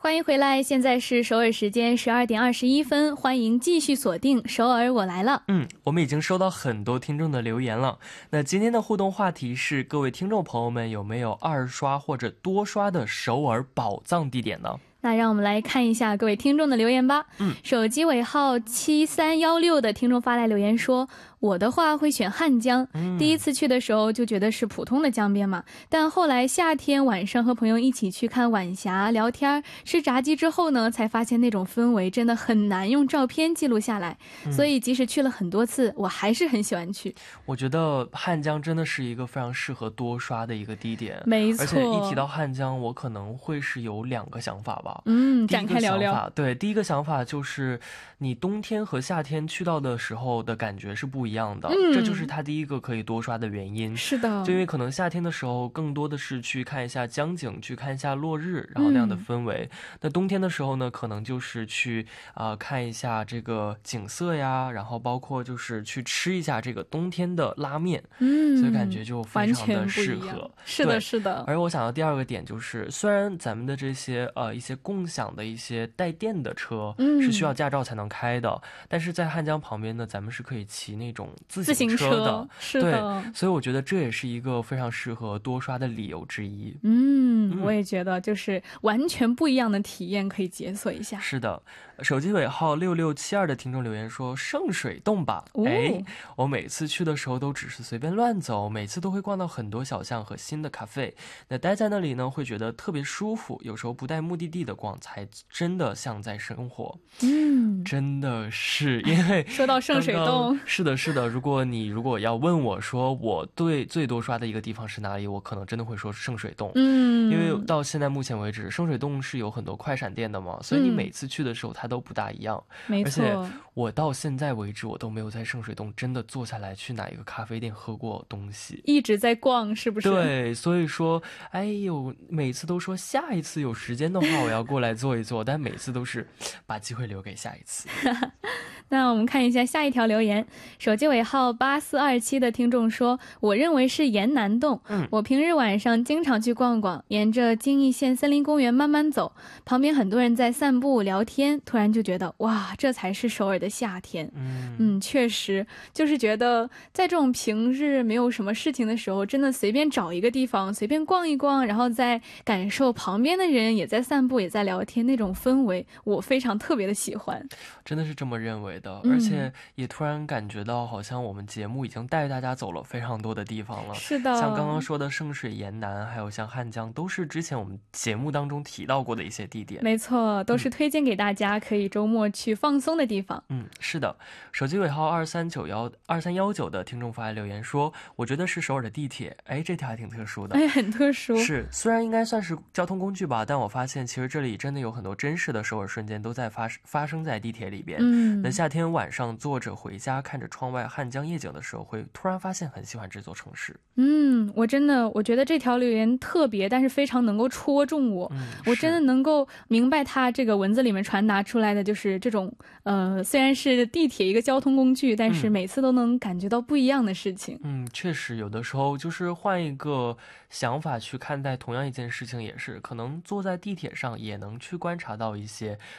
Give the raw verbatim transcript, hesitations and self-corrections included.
欢迎回来，现在是首尔时间十二点二十一分，欢迎继续锁定首尔我来了。 嗯，我们已经收到很多听众的留言了。那今天的互动话题是，各位听众朋友们有没有二刷或者多刷的首尔宝藏地点呢？ 那让我们来看一下各位听众的留言吧。 嗯， 手机尾号七三一六的听众发来留言说，我的话会选汉江、嗯、第一次去的时候就觉得是普通的江边嘛，但后来夏天晚上和朋友一起去看晚霞聊天吃炸鸡之后呢，才发现那种氛围真的很难用照片记录下来、嗯、所以即使去了很多次我还是很喜欢去。 我觉得汉江真的是一个非常适合多刷的一个地点， 没错， 而且一提到汉江我可能会是有两个想法吧。 嗯，展开聊聊。 对，第一个想法就是你冬天和夏天去到的时候的感觉是不一样的、嗯、这就是它第一个可以多刷的原因。 是的， 就因为可能夏天的时候更多的是去看一下江景，去看一下落日，然后那样的氛围、嗯、那冬天的时候呢，可能就是去、呃、看一下这个景色呀，然后包括就是去吃一下这个冬天的拉面，嗯，所以感觉就非常的适合。 是的是的。 而我想到第二个点就是，虽然咱们的这些呃一些共享的一些带电的车是需要驾照才能开的、嗯、但是在汉江旁边呢，咱们是可以骑那种自行车的。 是的， 对，所以我觉得这也是一个非常适合多刷的理由之一。 嗯，我也觉得就是完全不一样的体验可以解锁一下。 是的，手机尾号六六七二的听众留言说，圣水洞吧、哦、哎，我每次去的时候都只是随便乱走，每次都会逛到很多小巷和新的咖啡，那待在那里呢会觉得特别舒服，有时候不带目的地的逛才真的像在生活。嗯，真的是，因为说到圣水洞， 是的是的，如果你如果要问我说我对最多刷的一个地方是哪里，我可能真的会说圣水洞。嗯，因为到现在目前为止圣水洞是有很多快闪店的嘛，所以你每次去的时候它都不大一样、嗯、而且我到现在为止我都没有在圣水洞真的坐下来去哪一个咖啡店喝过东西， 一直在逛是不是？ 对，所以说哎呦，每次都说下一次有时间的话我要过来坐一坐，但每次都是把机会留给下一次。 那我们看一下下一条留言，手机尾号八四二七的听众说，我认为是延南洞、嗯、我平日晚上经常去逛逛，沿着京义县森林公园慢慢走，旁边很多人在散步聊天，突然就觉得哇，这才是首尔的夏天。嗯嗯，确实就是觉得在这种平日没有什么事情的时候，真的随便找一个地方随便逛一逛，然后再感受旁边的人也在散步也在聊天，那种氛围我非常特别的喜欢。 真的是这么认为的、嗯、而且也突然感觉到好像我们节目已经带大家走了非常多的地方了。 是的， 像刚刚说的圣水延南还有像汉江，都是之前我们节目当中提到过的一些地点。 没错，都是推荐给大家、嗯、可以周末去放松的地方。 嗯，是的。手机尾号二三九一二三一九的听众发来留言说，我觉得是首尔的地铁。哎，这条还挺特殊的。 哎，很特殊。 是，虽然应该算是交通工具吧，但我发现其实这里真的有很多真实的首尔瞬间都在发发生在地铁里边。嗯，那夏天晚上坐着回家看着窗外汉江夜景的时候，会突然发现很喜欢这座城市。 嗯，我真的我觉得这条留言特别，但是非常能够戳中我、嗯、我真的能够明白他这个文字里面传达出来的就是这种呃，虽然是地铁一个交通工具，但是每次都能感觉到不一样的事情。 嗯，确实有的时候就是换一个想法去看待同样一件事情，也是可能坐在地铁上也能去观察到一些